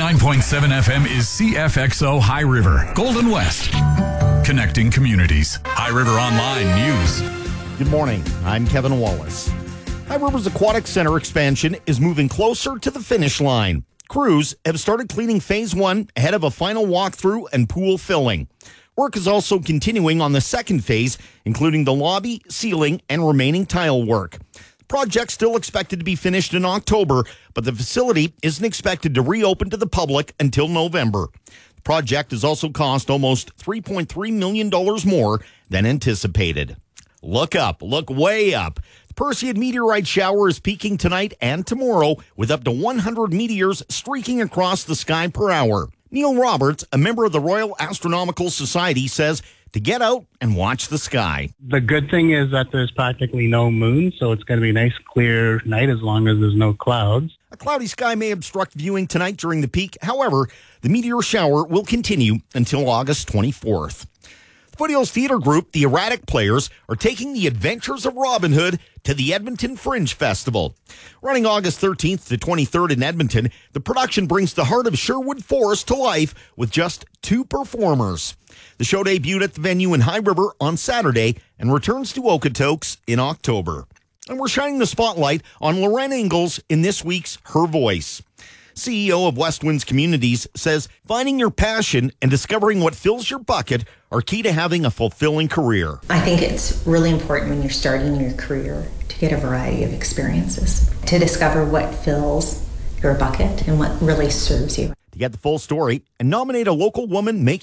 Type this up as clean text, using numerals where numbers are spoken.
89.7 FM is CFXO High River, Golden West. Connecting communities. High River Online News. Good morning. I'm Kevin Wallace. High River's Aquatic Center expansion is moving closer to the finish line. Crews have started cleaning Phase 1 ahead of a final walkthrough and pool filling. Work is also continuing on the second phase, including the lobby, ceiling, and remaining tile work. The project's still expected to be finished in October, but the facility isn't expected to reopen to the public until November. The project has also cost almost $3.3 million more than anticipated. Look up, look way up. The Perseid meteorite shower is peaking tonight and tomorrow with up to 100 meteors streaking across the sky per hour. Neil Roberts, a member of the Royal Astronomical Society, says to get out and watch the sky. The good thing is that there's practically no moon, so it's going to be a nice clear night as long as there's no clouds. A cloudy sky may obstruct viewing tonight during the peak. However, the meteor shower will continue until August 24th. Foothills Theatre Group, the Erratic Players, are taking the Adventures of Robin Hood to the Edmonton Fringe Festival. Running August 13th to 23rd in Edmonton, the production brings the heart of Sherwood Forest to life with just 2 performers. The show debuted at the venue in High River on Saturday and returns to Okotoks in October. And we're shining the spotlight on Loren Ingalls in this week's Her Voice. CEO of West Winds Communities says finding your passion and discovering what fills your bucket are key to having a fulfilling career. I think it's really important when you're starting your career to get a variety of experiences, to discover what fills your bucket and what really serves you. To get the full story and nominate a local woman making